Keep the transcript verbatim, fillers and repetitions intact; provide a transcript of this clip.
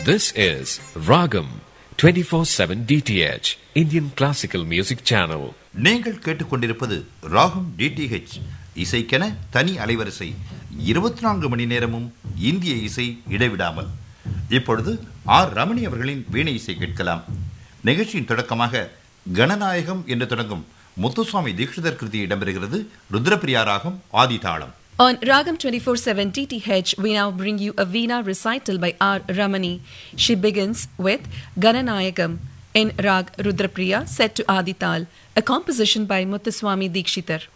This is Ragam twenty-four seven D T H Indian Classical Music Channel. நீங்கள் கேட்டுக்கொண்டிருப்பது ராகம் D D H, இசைக்கென தனி அலைவரிசை, இருபத்தி நான்கு மணி நேரமும் இந்திய இசை இடைவிடாமல். இப்பொழுது ஆர் ரமணி அவர்களின் வீணை இசை கேட்கலாம். நிகழ்ச்சியின் தொடக்கமாக கணநாயகம் என்று தொடங்கும் முத்துசுவாமி தீட்சிதர் கிருதி இடம்பெறுகிறது. ருத்ரபிரியா ராகம் ஆதி தாளம். On Ragam twenty-four seven D T H, we now bring you a Veena recital by R. Ramani. She begins with Gananayakam in Rag Rudrapriya set to Adi Tal, a composition by Muthuswami Dikshitar.